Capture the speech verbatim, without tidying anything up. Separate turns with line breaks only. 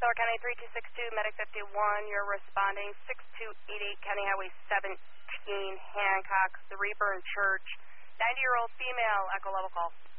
Delaware County three two six two, Medic fifty-one, you're responding six two eight eight, County Highway seventeen, Hancock, the Reburn Church, ninety-year-old female, echo level call.